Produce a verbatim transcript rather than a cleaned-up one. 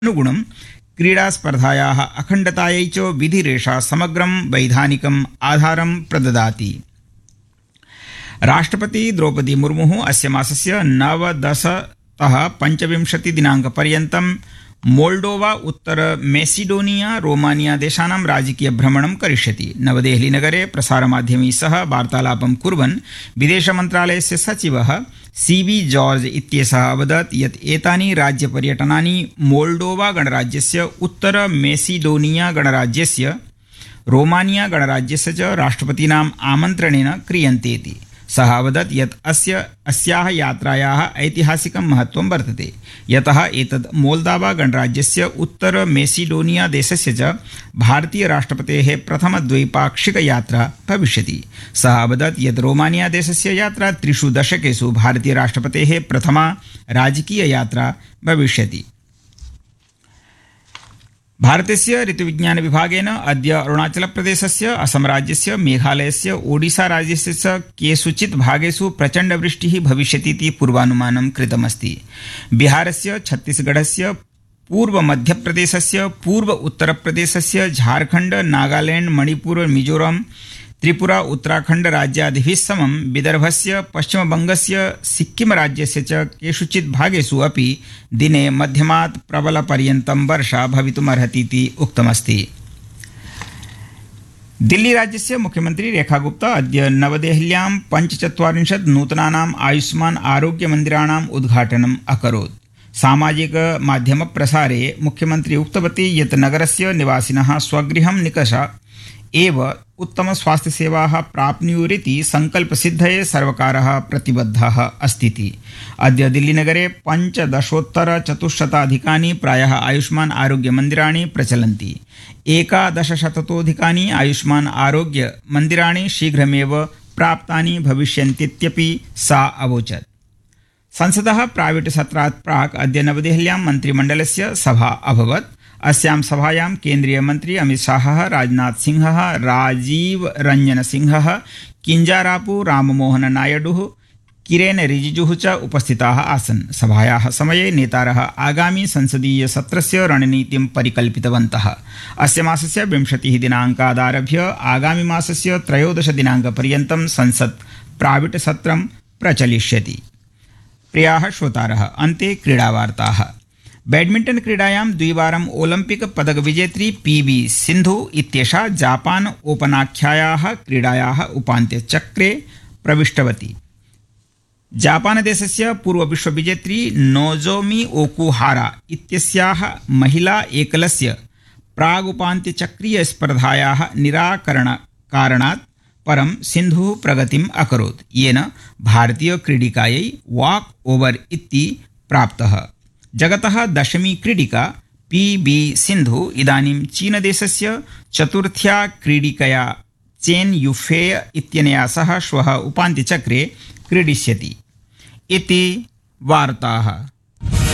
अनुगुणं क्रीडास्पर्धायाः अखण्डतायै च विधिरेषा समग्रं वैधानिकम् आधारं प्रददाति। राष्ट्रपति द्रौपदी मुर्मुः अस्य मासस्य नवदशतः पञ्चविंशति दिनाङ्कपर्यन्तं मोल्डोवा उत्तर मेसिडोनिया रोमानिया देशानां राजकीय भ्रमणं करिष्यति। नवदेहलीनगरे प्रसारमाध्यमैः सह वार्तालापं कुर्वन् विदेशमन्त्रालयस्य सचिवः सीबी जॉर्ज इत्येषः अवदत् यत् एतानि राज्यपर्यटनानि मोल्डोवा गणराज्यस्य उत्तर मेसिडोनिया गणराज्यस्य रोमानिया गणराज्यस्य च राष्ट्रपतीनाम् आमन्त्रणेन क्रियन्ते इति। सः अवदत् यत् अस्य अस्याः यात्रायाः ऐतिहासिकं महत्त्वं वर्तते, यतः एतद् मोल्दावा गणराज्यस्य उत्तर मेसिडोनिया देशस्य च भारतीय राष्ट्रपतेः प्रथमद्वैपाक्षिकयात्रा भविष्यति। सः अवदत् यत् रोमानिया देशस्य यात्रा त्रिषु दशकेषु भारतीय राष्ट्रपतेः प्रथमा राजकीययात्रा भविष्यति। भारतस्य ऋतुविज्ञान विभागेन अद्य अरुणाचलप्रदेशस्य असम राज्यस्य मेघालयस्य ओडिशा राज्यस्य च केषुचित् भागेषु प्रचण्डवृष्टिः भविष्यतीति पूर्वानुमानं कृतमस्ति। बिहारस्य, छत्तीसगढ़स्य, पूर्वमध्यप्रदेशस्य, पूर्व उत्तरप्रदेशस्य, झारखण्ड, नागालैण्ड, मणिपुर, मिजोरम, त्रिपुरा, उत्तराखण्ड राज्यादिभिः समं विदर्भस्य, पश्चिमबङ्गस्य, सिक्किम राज्यस्य च केषुचित् भागेषु अपि दिने मध्यमात् प्रबलपर्यन्तं वर्षा भवितुमर्हतीति उक्तमस्ति। दिल्ली राज्यस्य मुख्यमन्त्री रेखा गुप्ता अद्य नवदेहल्यां पञ्चचत्वारिंशत् नूतनानाम् आयुष्मान् आरोग्यमन्दिराणाम् उद्घाटनम् अकरोत्। सामाजिक माध्यमप्रसारे मुख्यमन्त्री उक्तवती यत् नगरस्य निवासिनः स्वगृहं निकषा एव उत्तमस्वास्थ्यसेवाः प्राप्नुयुरिति सङ्कल्पसिद्धये सर्वकारः प्रतिबद्धः अस्तीति। अद्य दिल्लीनगरे पञ्चदशोत्तरचतुश्शताधिकानि प्रायः आयुष्मान् आरोग्यमन्दिराणि प्रचलन्ति। एकादशशततोऽधिकानि आयुष्मान् आरोग्यमन्दिराणि शीघ्रमेव प्राप्तानि भविष्यन्तीत्यपि सा अवोचत्। संसदः प्राविट् सत्रात् प्राक् अद्य नवदेहल्यां मन्त्रिमण्डलस्य सभा अभवत्। अस्यां सभायां केन्द्रीय मन्त्री अमित शाहः, राजनाथ सिंहः, राजीव रंजन सिंहः, किंजारापु राममोहन नायडुः, किरेन रिजिजुः च उपस्थिताः आसन्। सभायाः समये नेतारः आगामी संसदीय सत्रस्य रणनीतिं परिकल्पितवन्तः। अस्य मासस्य विंशतिः दिनाङ्कादारभ्य आगामी मासस्य त्रयोदश दिनाङ्कपर्यन्तं संसत् प्राविट् सत्रं प्रचलिष्यति। प्रियाः श्रोतारः, अन्ते क्रीडावार्ताः। बैडमिण्टन क्रीडायां द्विवारम् ओलम्पिक पदक विजेत्री पीवी सिन्धु इत्येषा जापान ओपनाख्यायाः क्रीडायाः उपान्त्यचक्रे प्रविष्टवती। जापानदेशस्य पूर्वविश्वविजेत्री नोजोमी ओकुहारा इत्यस्याः महिला एकलस्य प्रागुपान्त्यचक्रीयस्पर्धायाः निराकरणकारणात् परं सिन्धुः प्रगतिम् अकरोत्, येन भारतीयक्रीडिकायै वाक् ओवर् इति प्राप्तः। जगतः दशमी क्रीडिका पी बी सिन्धु इदानीं चीनदेशस्य चतुर्थ्या क्रीडिकया चेन युफेय इत्यनया सह श्वः उपान्त्यचक्रे क्रीडिष्यति। इति वार्ताः।